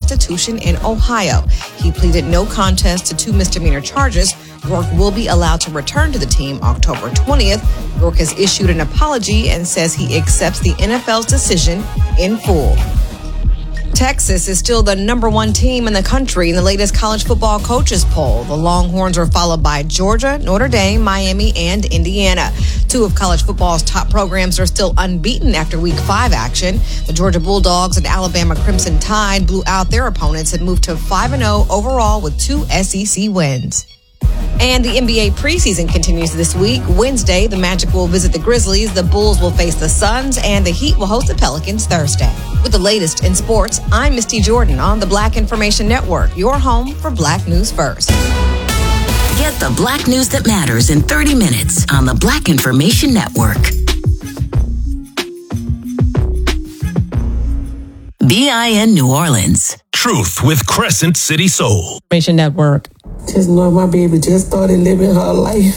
prostitution in Ohio. He pleaded no contest to 2 misdemeanor charges. York will be allowed to return to the team October 20th. York has issued an apology and says he accepts the NFL's decision in full. Texas is still the number 1 team in the country in the latest college football coaches poll. The Longhorns are followed by Georgia, Notre Dame, Miami, and Indiana. 2 of college football's top programs are still unbeaten after Week 5 action. The Georgia Bulldogs and Alabama Crimson Tide blew out their opponents and moved to 5-0 overall with 2 SEC wins. And the NBA preseason continues this week. Wednesday, the Magic will visit the Grizzlies, the Bulls will face the Suns, and the Heat will host the Pelicans Thursday. With the latest in sports, I'm Misty Jordan on the Black Information Network, your home for Black News First. Get the Black news that matters in 30 minutes on the Black Information Network. BIN New Orleans. Truth with Crescent City Soul. Information Network. Just know my baby just started living her life.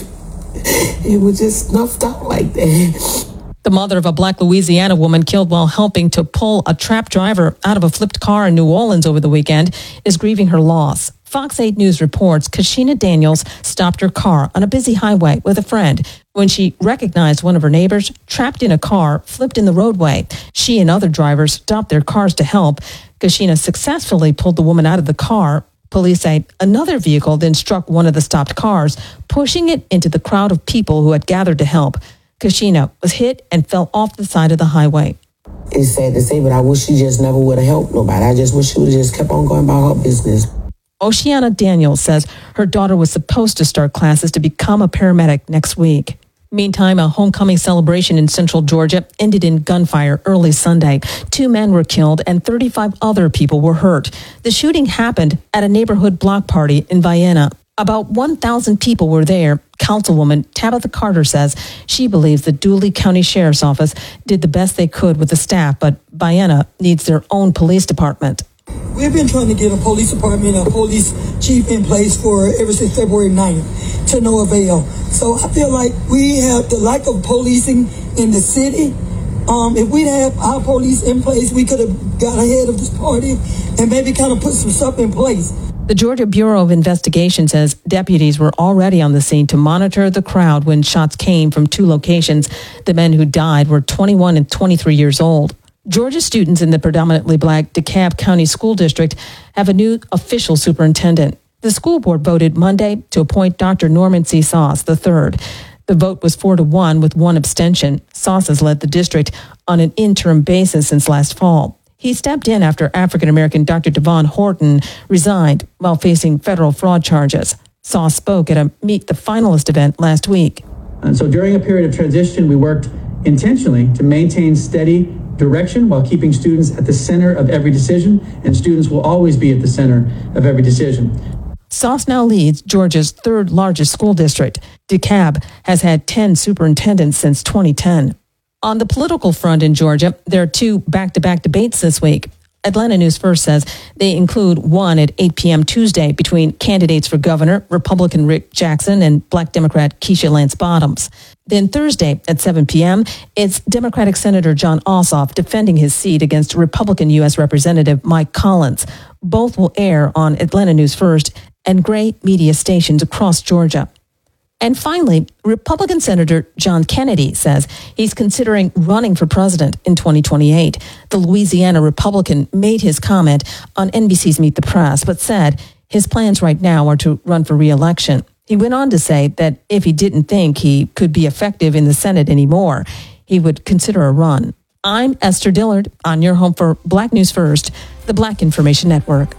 It was just snuffed out like that. The mother of a Black Louisiana woman killed while helping to pull a trap driver out of a flipped car in New Orleans over the weekend is grieving her loss. Fox 8 News reports Kashina Daniels stopped her car on a busy highway with a friend when she recognized one of her neighbors trapped in a car, flipped in the roadway. She and other drivers stopped their cars to help. Kashina successfully pulled the woman out of the car. Police say another vehicle then struck one of the stopped cars, pushing it into the crowd of people who had gathered to help. Kashina was hit and fell off the side of the highway. It's sad to say, but I wish she just never would have helped nobody. I just wish she would have just kept on going about her business. Oceana Daniels says her daughter was supposed to start classes to become a paramedic next week. Meantime, a homecoming celebration in central Georgia ended in gunfire early Sunday. 2 men were killed and 35 other people were hurt. The shooting happened at a neighborhood block party in Vienna. About 1,000 people were there. Councilwoman Tabitha Carter says she believes the Dooley County Sheriff's Office did the best they could with the staff, but Vienna needs their own police department. We've been trying to get a police department, a police chief in place for ever since February 9th to no avail. So I feel like we have the lack of policing in the city. If we'd have our police in place, we could have got ahead of this party and maybe kind of put some stuff in place. The Georgia Bureau of Investigation says deputies were already on the scene to monitor the crowd when shots came from 2 locations. The men who died were 21 and 23 years old. Georgia students in the predominantly Black DeKalb County School District have a new official superintendent. The school board voted Monday to appoint Dr. Norman C. Sauce III. The vote was 4-1 with 1 abstention. Sauce has led the district on an interim basis since last fall. He stepped in after African-American Dr. Devon Horton resigned while facing federal fraud charges. Sauce spoke at a Meet the Finalist event last week. And so during a period of transition, we worked intentionally to maintain steady direction while keeping students at the center of every decision, and students will always be at the center of every decision. Sauce now leads Georgia's 3rd largest school district. DeKalb has had 10 superintendents since 2010. On the political front in Georgia, there are 2 back-to-back debates this week. Atlanta News First says they include one at 8 p.m. Tuesday between candidates for governor, Republican Rick Jackson and Black Democrat Keisha Lance Bottoms. Then Thursday at 7 p.m., it's Democratic Senator Jon Ossoff defending his seat against Republican U.S. Representative Mike Collins. Both will air on Atlanta News First and gray media stations across Georgia. And finally, Republican Senator John Kennedy says he's considering running for president in 2028. The Louisiana Republican made his comment on NBC's Meet the Press, but said his plans right now are to run for re-election. He went on to say that if he didn't think he could be effective in the Senate anymore, he would consider a run. I'm Esther Dillard on your home for Black News First, the Black Information Network.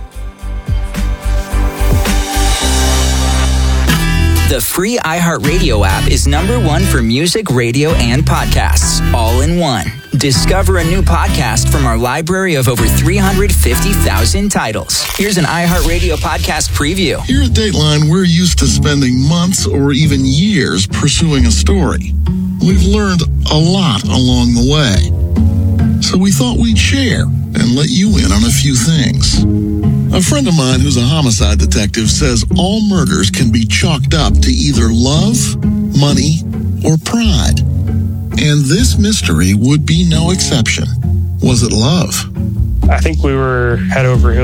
The free iHeartRadio app is #1 for music, radio, and podcasts, all in one. Discover a new podcast from our library of over 350,000 titles. Here's an iHeartRadio podcast preview. Here at Dateline, we're used to spending months or even years pursuing a story. We've learned a lot along the way. So we thought we'd share and let you in on a few things. A friend of mine who's a homicide detective says all murders can be chalked up to either love, money, or pride. And this mystery would be no exception. Was it love? I think we were head over heels